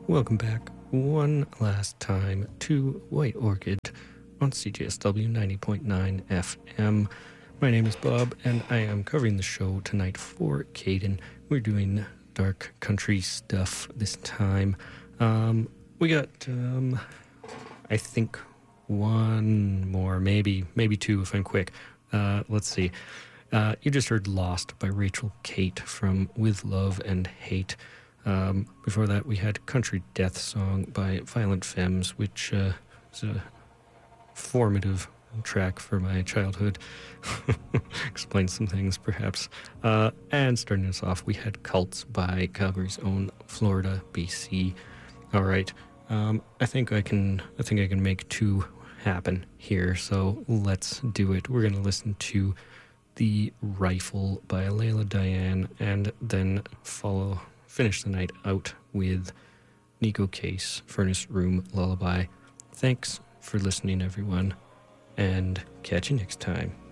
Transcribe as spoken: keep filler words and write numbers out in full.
Welcome back one last time to White Orchid on C J S W ninety point nine F M. My name is Bob, and I am covering the show tonight for Caden. We're doing dark country stuff this time. Um, we got, um, I think, one more, maybe, maybe two if I'm quick. Uh, let's see. Uh, you just heard Lost by Rachel Kate from With Love and Hate. Um, before that, we had Country Death Song by Violent Femmes, which uh, is a formative track for my childhood. Explains some things, perhaps. Uh, and starting us off, we had Cults by Calgary's own Florida, B C. All right, um, I think I can. I think I can make two happen here. So let's do it. We're gonna listen to The Rifle by Layla Diane, and then follow. Finish the night out with Nico Case, Furnace Room Lullaby. Thanks for listening, everyone, and catch you next time.